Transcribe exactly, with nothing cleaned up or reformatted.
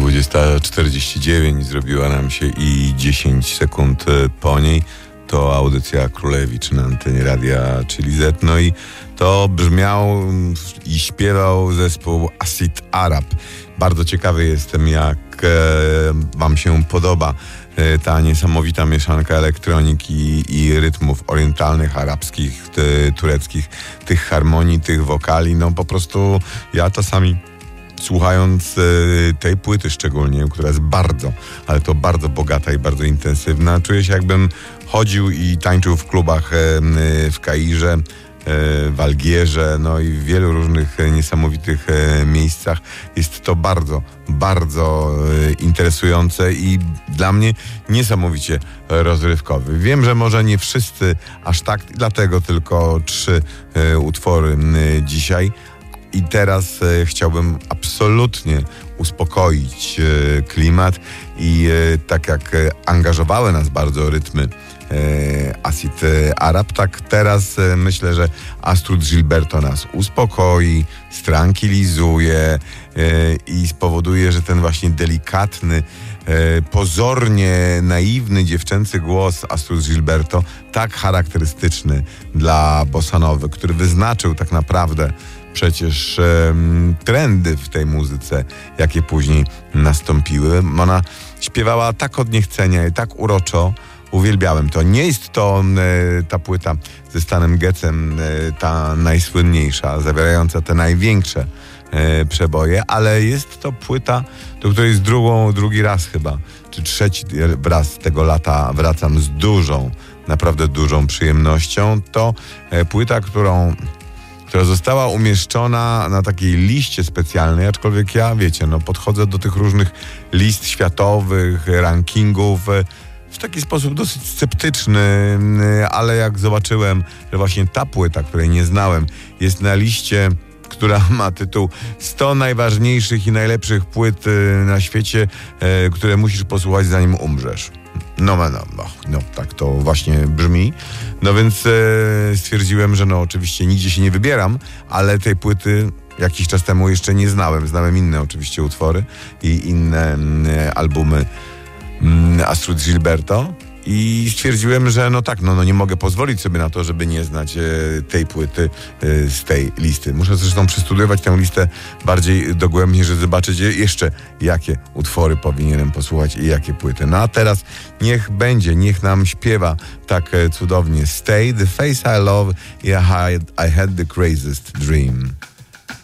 dwudziesta czterdzieści dziewięć, zrobiła nam się i dziesięć sekund po niej. To audycja Królewicz na antenie Radia Chili Z. No i to brzmiał i śpiewał zespół Acid Arab. Bardzo ciekawy jestem, jak e, wam się podoba e, ta niesamowita mieszanka elektroniki i rytmów orientalnych, arabskich, te, tureckich, tych harmonii, tych wokali. No po prostu ja czasami, słuchając e, tej płyty szczególnie, która jest bardzo, ale to bardzo bogata i bardzo intensywna, czuję się, jakbym chodził i tańczył w klubach e, w Kairze, w Algierze, no i w wielu różnych niesamowitych miejscach. Jest to bardzo, bardzo interesujące i dla mnie niesamowicie rozrywkowy. Wiem, że może nie wszyscy aż tak, dlatego tylko trzy utwory dzisiaj. I teraz e, chciałbym absolutnie uspokoić e, klimat i e, tak jak e, angażowały nas bardzo rytmy e, Acid Arab, tak teraz e, myślę, że Astrud Gilberto nas uspokoi, strankilizuje e, i spowoduje, że ten właśnie delikatny, e, pozornie naiwny, dziewczęcy głos Astrud Gilberto, tak charakterystyczny dla bossa nowy, który wyznaczył tak naprawdę przecież e, trendy w tej muzyce, jakie później nastąpiły. Ona śpiewała tak od niechcenia i tak uroczo. Uwielbiałem to. Nie jest to e, ta płyta ze Stanem Getzem, e, ta najsłynniejsza, zawierająca te największe e, przeboje, ale jest to płyta, do której z drugą, drugi raz chyba, czy trzeci raz tego lata wracam z dużą, naprawdę dużą przyjemnością. To e, płyta, którą która została umieszczona na takiej liście specjalnej, aczkolwiek ja, wiecie, no podchodzę do tych różnych list światowych, rankingów w taki sposób dosyć sceptyczny, ale jak zobaczyłem, że właśnie ta płyta, której nie znałem, jest na liście, która ma tytuł sto najważniejszych i najlepszych płyt na świecie, które musisz posłuchać, zanim umrzesz. No, no, no, no, tak to właśnie brzmi. No więc e, stwierdziłem, że no oczywiście nigdzie się nie wybieram, ale tej płyty jakiś czas temu jeszcze nie znałem. Znałem inne oczywiście utwory i inne e, albumy e, Astrud Gilberto. I stwierdziłem, że no tak, no, no nie mogę pozwolić sobie na to, żeby nie znać e, tej płyty e, z tej listy. Muszę zresztą przestudiować tę listę bardziej dogłębnie, żeby zobaczyć jeszcze, jakie utwory powinienem posłuchać i jakie płyty. No a teraz niech będzie, niech nam śpiewa tak e, cudownie Stay, The Face I Love, I Had, I had the Craziest Dream.